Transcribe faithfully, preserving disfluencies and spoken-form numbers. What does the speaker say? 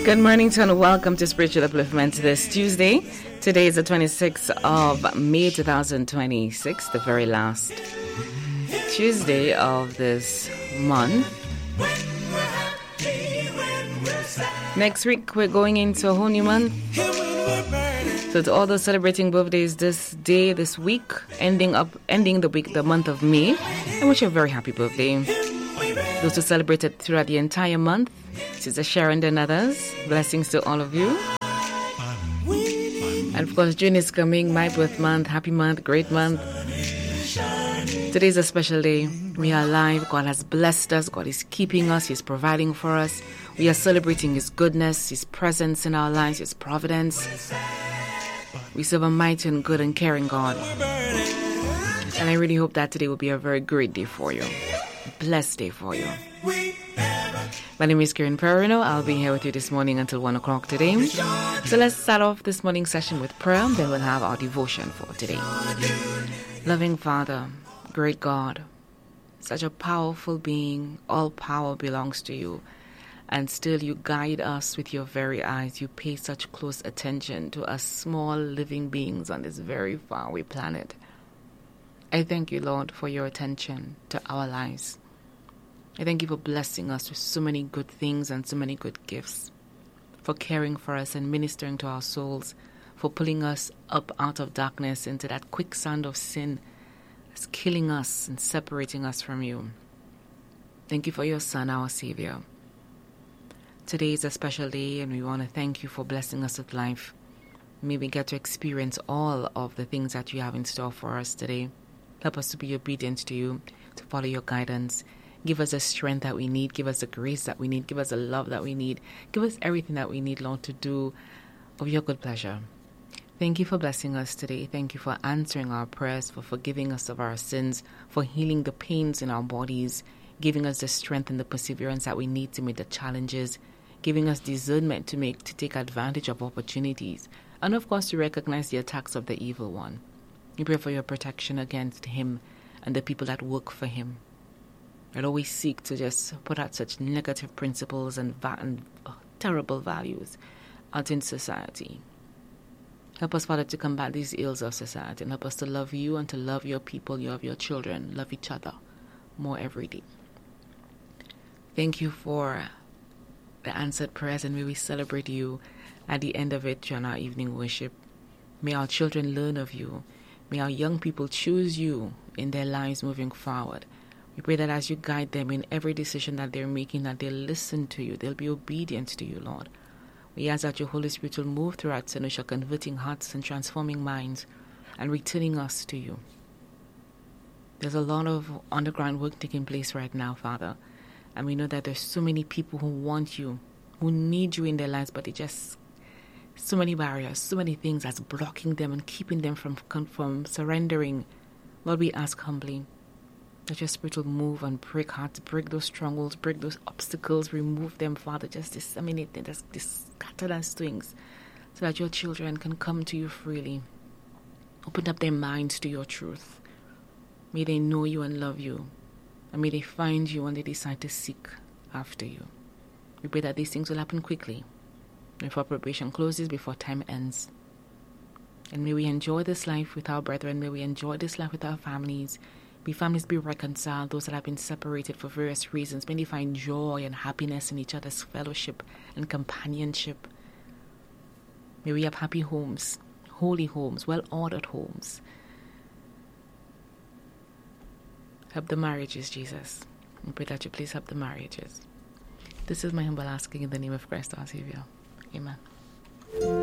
Good morning to and welcome to Spiritual Upliftment this Tuesday. Today is the twenty-sixth of May twenty twenty-six, the very last Tuesday of this month. Next week we're going into a whole new month. So to all those celebrating birthdays this day, this week, ending up ending the week, the month of May, I wish you a very happy birthday. Those who celebrated throughout the entire month, Sister Sharon and others, blessings to all of you. And of course, June is coming, my birth month, happy month, great month. Today is a special day. We are alive. God has blessed us. God is keeping us. He's providing for us. We are celebrating His goodness, His presence in our lives, His providence. We serve a mighty and good and caring God. And I really hope that today will be a very great day for you. A blessed day for you. My name is Karen Perino. I'll be here with you this morning until one o'clock today. So let's start off this morning's session with prayer. Then we'll have our devotion for today. Loving Father, great God, such a powerful being, all power belongs to you. And still you guide us with your very eyes. You pay such close attention to us small living beings on this very faraway planet. I thank you, Lord, for your attention to our lives. I thank you for blessing us with so many good things and so many good gifts, for caring for us and ministering to our souls, for pulling us up out of darkness into that quicksand of sin that's killing us and separating us from you. Thank you for your Son, our Savior. Today is a special day, and we want to thank you for blessing us with life. May we get to experience all of the things that you have in store for us today. Help us to be obedient to you, to follow your guidance. Give us the strength that we need. Give us the grace that we need. Give us the love that we need. Give us everything that we need, Lord, to do of your good pleasure. Thank you for blessing us today. Thank you for answering our prayers, for forgiving us of our sins, for healing the pains in our bodies, giving us the strength and the perseverance that we need to meet the challenges, giving us discernment to make to take advantage of opportunities, and of course to recognize the attacks of the evil one. We pray for your protection against him and the people that work for him. I'd always seek to just put out such negative principles and, va- and oh, terrible values out in society. Help us, Father, to combat these ills of society, and help us to love you and to love your people, love your children, love each other more every day. Thank you for the answered prayers, and may we celebrate you at the end of it during our evening worship. May our children learn of you. May our young people choose you in their lives moving forward. We pray that as you guide them in every decision that they're making, that they'll listen to you, they'll be obedient to you, Lord. We ask that your Holy Spirit will move throughout Senusha, converting hearts and transforming minds and returning us to you. There's a lot of underground work taking place right now, Father. And we know that there's so many people who want you, who need you in their lives, but they just, so many barriers, so many things that's blocking them and keeping them from, from surrendering. Lord, we ask humbly that your Spirit will move and break hearts, break those strongholds, break those obstacles, remove them, Father, just disseminate them, just, just scatter those things, so that your children can come to you freely. Open up their minds to your truth. May they know you and love you. And may they find you when they decide to seek after you. We pray that these things will happen quickly, before preparation closes, before time ends. And may we enjoy this life with our brethren. May we enjoy this life with our families. May families be reconciled, those that have been separated for various reasons. May they find joy and happiness in each other's fellowship and companionship. May we have happy homes, holy homes, well-ordered homes. Help the marriages, Jesus. We pray that you please help the marriages. This is my humble asking in the name of Christ our Savior. Amen.